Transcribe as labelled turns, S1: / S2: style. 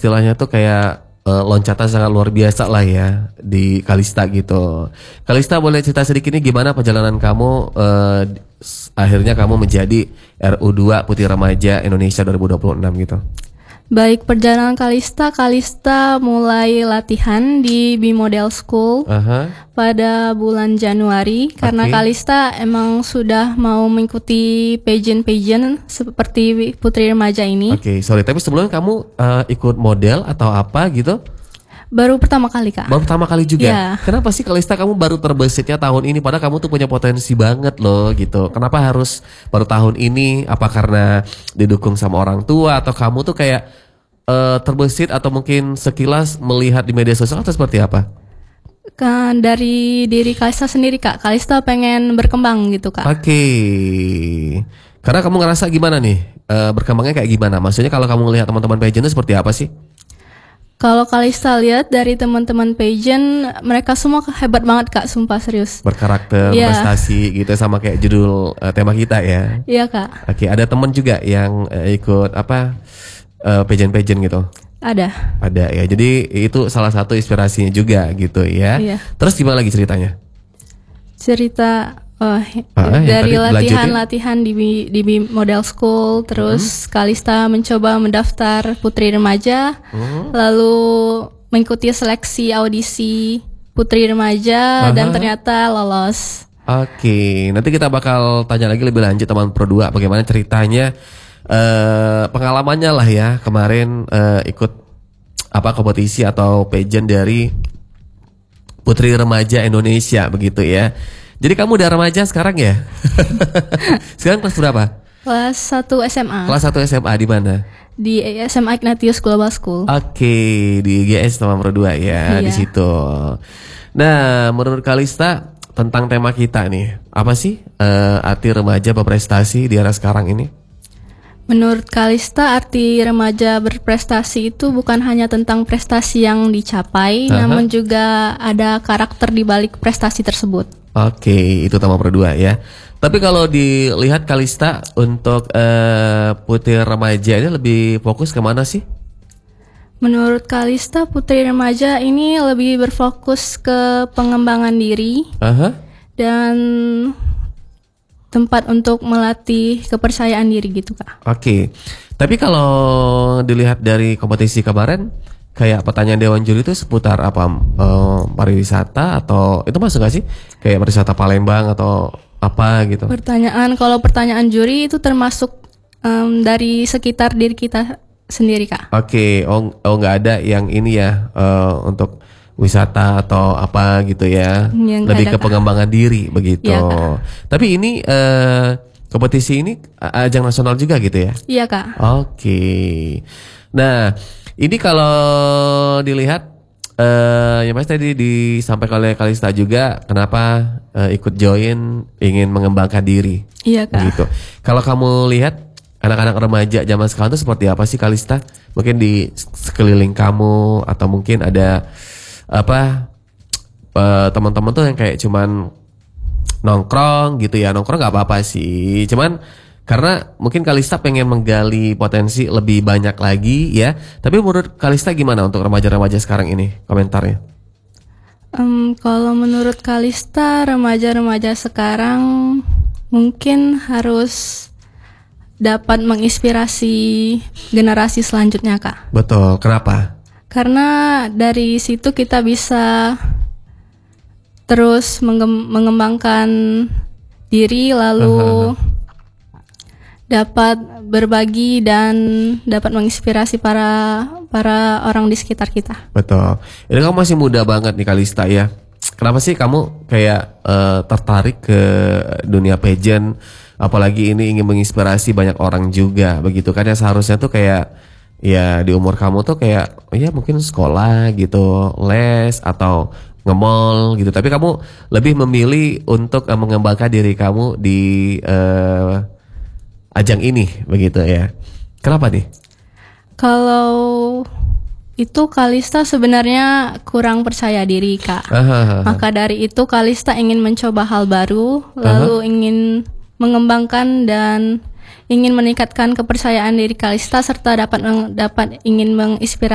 S1: istilahnya tuh kayak loncatan sangat luar biasa lah ya di Kalista gitu. Kalista, boleh cerita sedikit nih gimana perjalanan kamu akhirnya kamu menjadi RU2 Putri Remaja Indonesia 2026 gitu.
S2: Baik, perjalanan Kalista mulai latihan di B Model School pada bulan Januari. Karena Kalista emang sudah mau mengikuti pageant seperti Putri Remaja ini.
S1: Sorry, tapi sebelumnya kamu ikut model atau apa gitu?
S2: Baru pertama kali, Kak.
S1: Baru pertama kali juga?
S2: Yeah.
S1: Kenapa sih Kalista kamu baru terbesitnya tahun ini? Padahal kamu tuh punya potensi banget loh gitu. Kenapa harus baru tahun ini? Apa karena didukung sama orang tua? Atau kamu tuh kayak terbesit atau mungkin sekilas melihat di media sosial atau seperti apa?
S2: Kan dari diri Kalista sendiri, Kak. Kalista pengen berkembang gitu, Kak.
S1: Karena kamu ngerasa gimana nih? Berkembangnya kayak gimana? Maksudnya kalau kamu lihat teman-teman pageant itu seperti apa sih?
S2: Kalau Kalista lihat dari teman-teman pageant, mereka semua hebat banget, Kak, sumpah serius.
S1: Berkarakter, prestasi gitu, sama kayak judul tema kita ya.
S2: Iya, Kak.
S1: Ada teman juga yang ikut pageant gitu.
S2: Ada
S1: ya. Jadi itu salah satu inspirasinya juga gitu ya.
S2: Iya.
S1: Terus gimana lagi ceritanya?
S2: Dari latihan di B Model School, terus Kalista mencoba mendaftar Putri Remaja, lalu mengikuti seleksi audisi Putri Remaja dan ternyata lolos.
S1: Nanti kita bakal tanya lagi lebih lanjut teman Pro 2 bagaimana ceritanya, pengalamannya lah ya kemarin ikut kompetisi atau pageant dari Putri Remaja Indonesia begitu ya. Jadi kamu udah remaja sekarang ya? Sekarang kelas berapa?
S2: Kelas 1 SMA.
S1: Kelas 1 SMA di mana?
S2: Di SMA Ignatius Global School.
S1: Di IGS nomor 2 ya, di situ. Nah, menurut Kalista tentang tema kita nih, apa sih arti remaja berprestasi di era sekarang ini?
S2: Menurut Kalista, arti remaja berprestasi itu bukan hanya tentang prestasi yang dicapai, namun juga ada karakter di balik prestasi tersebut.
S1: Itu tema berdua ya. Tapi kalau dilihat Kalista untuk Putri Remaja ini lebih fokus kemana sih?
S2: Menurut Kalista, Putri Remaja ini lebih berfokus ke pengembangan diri dan tempat untuk melatih kepercayaan diri gitu, Kak.
S1: Tapi kalau dilihat dari kompetisi kemarin, kayak pertanyaan Dewan Juri itu seputar apa? Pariwisata atau itu masuk gak sih? Kayak pariwisata Palembang atau apa gitu?
S2: Kalau pertanyaan juri itu termasuk dari sekitar diri kita sendiri, Kak.
S1: Nggak ada yang ini ya untuk wisata atau apa gitu ya? Lebih ke pengembangan diri begitu.
S2: Ya,
S1: tapi ini kompetisi ini ajang nasional juga gitu ya?
S2: Iya, Kak.
S1: Nah, ini kalau dilihat yang pasti tadi disampaikan oleh Kalista juga kenapa ikut join ingin mengembangkan diri.
S2: Iya, Kak.
S1: Gitu. Kalau kamu lihat anak-anak remaja zaman sekarang itu seperti apa sih Kalista? Mungkin di sekeliling kamu atau mungkin ada teman-teman tuh yang kayak cuman nongkrong gitu ya. Nongkrong nggak apa-apa sih. Cuman karena mungkin Kalista pengen menggali potensi lebih banyak lagi ya. Tapi menurut Kalista gimana untuk remaja-remaja sekarang ini komentarnya?
S2: Kalau menurut Kalista, remaja-remaja sekarang mungkin harus dapat menginspirasi generasi selanjutnya, Kak.
S1: Betul, kenapa?
S2: Karena dari situ kita bisa terus mengembangkan diri lalu dapat berbagi dan dapat menginspirasi para orang di sekitar kita.
S1: Betul. Ini kamu masih muda banget nih Kalista ya. Kenapa sih kamu kayak tertarik ke dunia pageant? Apalagi ini ingin menginspirasi banyak orang juga begitu kan, ya seharusnya tuh kayak ya di umur kamu tuh kayak ya mungkin sekolah gitu, les atau nge-mall gitu. Tapi kamu lebih memilih untuk mengembangkan diri kamu di ajang ini begitu ya. Kenapa nih?
S2: Kalau itu Kalista sebenarnya kurang percaya diri, Kak. Maka dari itu Kalista ingin mencoba hal baru, lalu ingin mengembangkan dan ingin meningkatkan kepercayaan diri Kalista serta dapat ingin menginspirasi